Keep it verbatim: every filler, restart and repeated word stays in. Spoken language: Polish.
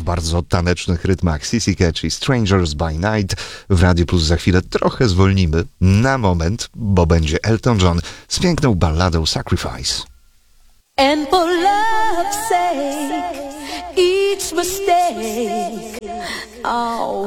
w bardzo tanecznych rytmach Sissy Catch i Strangers by Night. W Radio Plus za chwilę trochę zwolnimy na moment, bo będzie Elton John z piękną balladą Sacrifice. And for love's sake, each mistake, oh.